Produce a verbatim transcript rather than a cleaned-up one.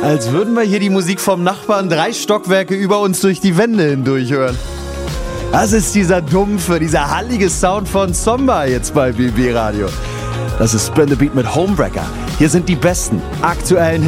Als würden wir hier die Musik vom Nachbarn drei Stockwerke über uns durch die Wände hindurch hören. Das ist dieser dumpfe, dieser hallige Sound von Zomba jetzt bei B B Radio. Das ist Spin the Beat mit Homebreaker. Hier sind die besten aktuellen